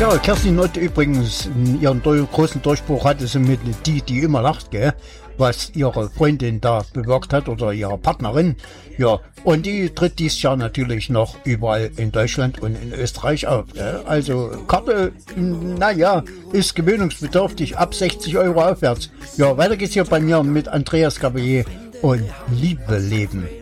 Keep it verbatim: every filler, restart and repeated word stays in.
Ja, Kerstin Ott übrigens, ihren großen Durchbruch hatte sie mit Die, die immer lacht, gell? Was ihre Freundin da bewirkt hat oder ihre Partnerin. Ja, und die tritt dieses Jahr natürlich noch überall in Deutschland und in Österreich auf. Gell? Also Karte, naja, ist gewöhnungsbedürftig ab sechzig Euro aufwärts. Ja, weiter geht's hier bei mir mit Andreas Gabalier und Liebe leben.